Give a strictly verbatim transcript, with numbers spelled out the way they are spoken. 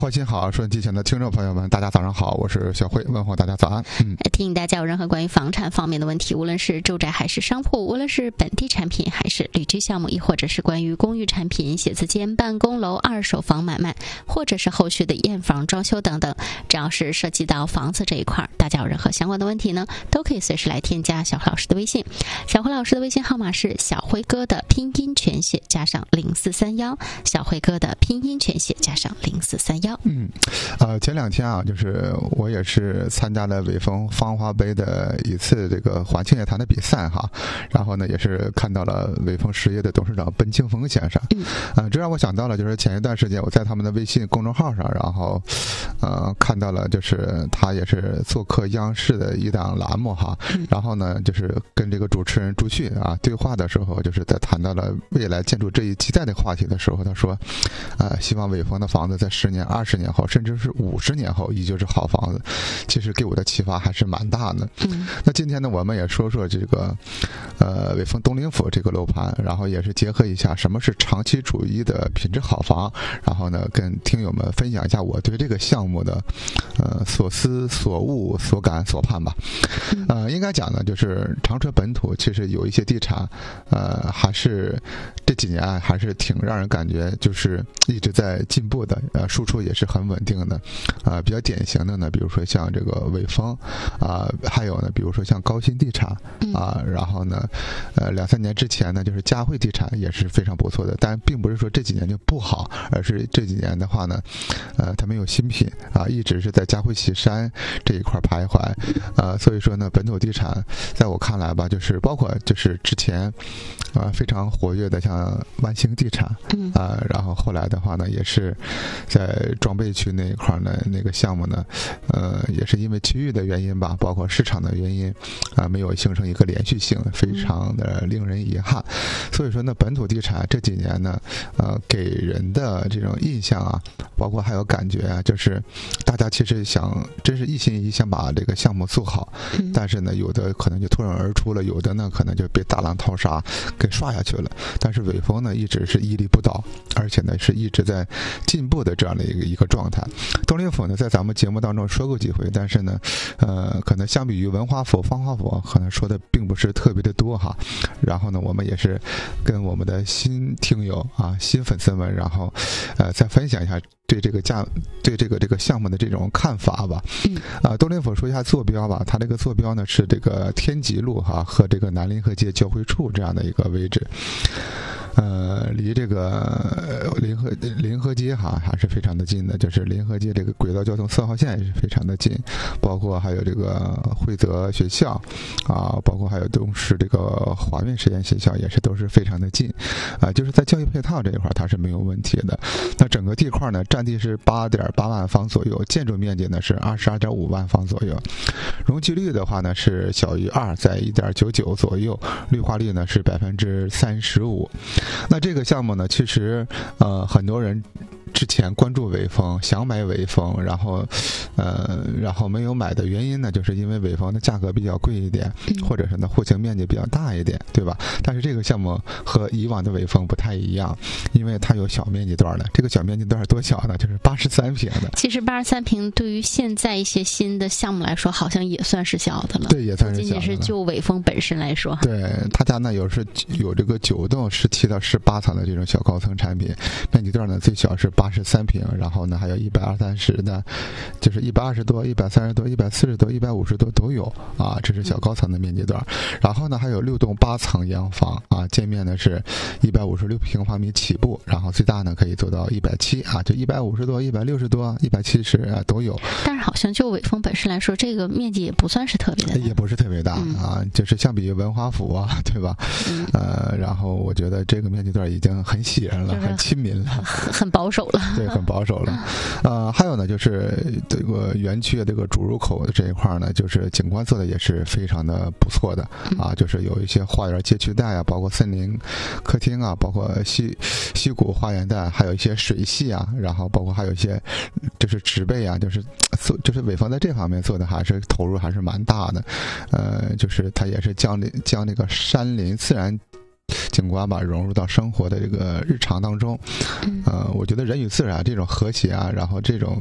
欢心好，收音机前的听众朋友们，大家早上好，我是小辉，问候大家早安。 嗯，提醒大家有任何关于房产方面的问题，无论是住宅还是商铺，无论是本地产品还是旅居项目，亦或者是关于公寓产品、写字间、办公楼、二手房买卖，或者是后续的验房、装修等等，只要是涉及到房子这一块，大家有任何相关的问题呢，都可以随时来添加小辉老师的微信。小辉老师的微信号码是小辉哥的拼音全写加上零四三幺，小辉哥的拼音全写加上零四三幺。 嗯，呃，前两天啊，就是我也是参加了伟丰芳华杯的一次这个环庆夜谈的比赛哈，然后呢，也是看到了伟丰实业的董事长奔庆峰先生，嗯，呃，这让我想到了，就是前一段时间我在他们的微信公众号上，然后，呃，看到了，就是他也是做客央视的一档栏目哈，然后呢，就是跟这个主持人朱旭啊对话的时候，就是在谈到了未来建筑这一期待的话题的时候，他说，呃，希望伟丰的房子在十年、二十年后，甚至是五十年后依旧是好房子，其实给我的启发还是蛮大的。嗯，那今天呢，我们也说说这个，呃，伟丰东林府这个楼盘，然后也是结合一下什么是长期主义的品质好房，然后呢，跟听友们分享一下我对这个项目的，呃，所思所悟、所感所盼吧。呃，应该讲呢，就是长春本土其实有一些地产，呃，还是这几年还是挺让人感觉就是一直在进步的，呃，输出也是很稳定的，啊、呃，比较典型的呢，比如说像这个伟丰，啊、呃，还有呢，比如说像高新地产，啊、呃，然后呢，呃，两三年之前呢，就是嘉汇地产也是非常不错的，但并不是说这几年就不好，而是这几年的话呢，呃，它没有新品啊、呃，一直是在嘉汇喜山这一块徘徊，呃，所以说呢，本土地产在我看来吧，就是包括就是之前啊、呃、非常活跃的像万兴地产，啊、呃，然后后来的话呢，也是在装备区那一块呢，那个项目呢，呃，也是因为区域的原因吧，包括市场的原因，啊、呃，没有形成一个连续性，非常的令人遗憾。所以说呢，本土地产这几年呢，呃，给人的这种印象啊，包括还有感觉啊，就是大家其实想，真是一心一意想把这个项目做好，但是呢，有的可能就脱颖而出了，有的呢可能就被大浪淘沙给刷下去了。但是伟丰呢，一直是屹立不倒，而且呢是一直在进步的这样的一个一个状态。东林府呢，在咱们节目当中说过几回，但是呢，呃，可能相比于文华府、芳华府，可能说的并不是特别的多哈。然后呢，我们也是跟我们的新听友啊、新粉丝们，然后呃，再分享一下对这个价、对这个这个项目的这种看法吧。嗯。啊，东林府说一下坐标吧，它这个坐标呢是这个天吉路哈和这个南临河街交汇处这样的一个位置。呃，离这个临河临河街哈还是非常的近的，就是临河街这个轨道交通四号线也是非常的近，包括还有这个惠泽学校啊，包括还有东市这个华运实验学校也是都是非常的近啊，就是在教育配套这一块它是没有问题的。那整个地块呢，占地是八点八万方左右，建筑面积呢是二十二点五万方左右，容积率的话呢是小于二，在一点九九左右，绿化率呢是百分之三十五。那这个项目呢，其实呃很多人之前关注伟丰，想买伟丰，然后呃然后没有买的原因呢，就是因为伟丰的价格比较贵一点，或者是呢户型面积比较大一点，对吧？但是这个项目和以往的伟丰不太一样，因为它有小面积段的。这个小面积段多小呢？就是八十三平的。 其实八十三平对于现在一些新的项目来说，好像也算是小的了。 对，也算是小的了。 不仅仅是就伟丰本身来说， 对他家呢有是有这个九栋十七到十八层的这种小高层产品，面积段呢最小是八十三平，然后呢还有一百二三十的，就是一百二十多、一百三十多、一百四十多、一百五十多都有啊，这是小高层的面积段。然后呢还有六栋八层洋房啊，建面呢是一百五十六平方米起步，然后最大呢可以做到一百七啊，就一百五十多、一百六十多、一百七十啊都有。 但是好像就伟丰本身来说，这个面积也不算是特别大， 也不是特别大、嗯、啊，就是相比于文华府啊，对吧？嗯、呃，然后我觉得这个面积段已经很喜人了，很亲民了， 很很保守了。 对，很保守了。呃，还有呢，就是这个园区的这个主入口的这一块呢，就是景观做的也是非常的不错的啊，就是有一些花园街区带啊，包括森林客厅啊，包括西西谷花园带，还有一些水系啊，然后包括还有一些就是植被啊，就是做就是伟丰在这方面做的还是投入还是蛮大的。呃，就是它也是将将那个山林自然景观吧融入到生活的这个日常当中。呃，我觉得人与自然这种和谐啊，然后这种